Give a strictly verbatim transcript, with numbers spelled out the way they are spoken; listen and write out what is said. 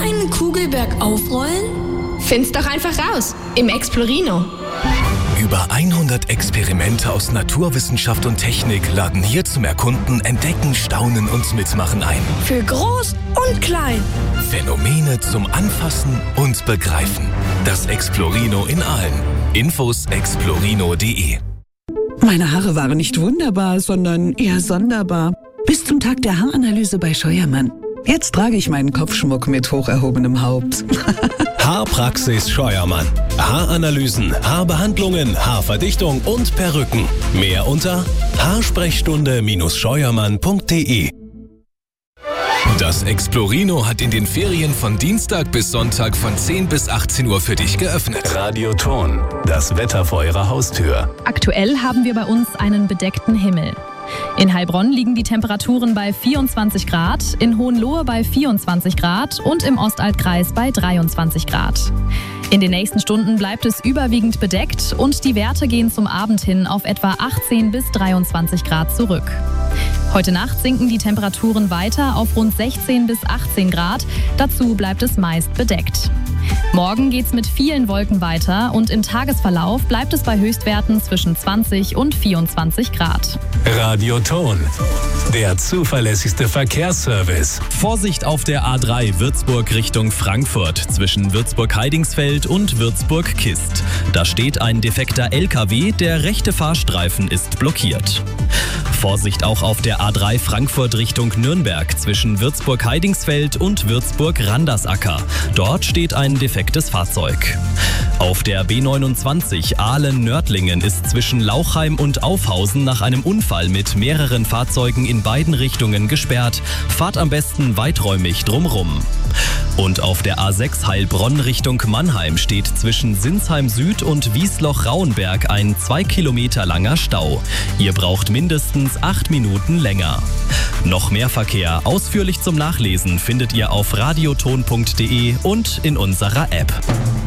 einen Kugelberg aufrollen? Find's doch einfach raus im Explorino. Über hundert Experimente aus Naturwissenschaft und Technik laden hier zum Erkunden, Entdecken, Staunen und Mitmachen ein. Für groß und klein. Phänomene zum Anfassen und Begreifen. Das Explorino in Aalen. Infos explorino punkt de. Meine Haare waren nicht wunderbar, sondern eher sonderbar. Bis zum Tag der Haaranalyse bei Scheuermann. Jetzt trage ich meinen Kopfschmuck mit hoch erhobenem Haupt. Haarpraxis Scheuermann. Haaranalysen, Haarbehandlungen, Haarverdichtung und Perücken. Mehr unter haarsprechstunde Scheuermann punkt de. Das Explorino hat in den Ferien von Dienstag bis Sonntag von zehn bis achtzehn Uhr für dich geöffnet. Radioton, das Wetter vor Ihrer Haustür. Aktuell haben wir bei uns einen bedeckten Himmel. In Heilbronn liegen die Temperaturen bei vierundzwanzig Grad, in Hohenlohe bei vierundzwanzig Grad und im Ostaltkreis bei dreiundzwanzig Grad. In den nächsten Stunden bleibt es überwiegend bedeckt und die Werte gehen zum Abend hin auf etwa achtzehn bis dreiundzwanzig Grad zurück. Heute Nacht sinken die Temperaturen weiter auf rund sechzehn bis achtzehn Grad. Dazu bleibt es meist bedeckt. Morgen geht's mit vielen Wolken weiter und im Tagesverlauf bleibt es bei Höchstwerten zwischen zwanzig und vierundzwanzig Grad. Radioton, der zuverlässigste Verkehrsservice. Vorsicht auf der A drei Würzburg Richtung Frankfurt zwischen Würzburg-Heidingsfeld und Würzburg-Kist. Da steht ein defekter L K W, der rechte Fahrstreifen ist blockiert. Vorsicht auch auf der A drei Frankfurt Richtung Nürnberg zwischen Würzburg-Heidingsfeld und Würzburg-Randersacker. Dort steht ein defektes Fahrzeug. Auf der B neunundzwanzig Aalen-Nördlingen ist zwischen Lauchheim und Aufhausen nach einem Unfall mit mehreren Fahrzeugen in beiden Richtungen gesperrt. Fahrt am besten weiträumig drumrum. Und auf der A sechs Heilbronn Richtung Mannheim steht zwischen Sinsheim Süd und Wiesloch-Rauenberg ein zwei Kilometer langer Stau. Ihr braucht mindestens acht Minuten länger. Noch mehr Verkehr ausführlich zum Nachlesen findet ihr auf radioton punkt de und in unserer App.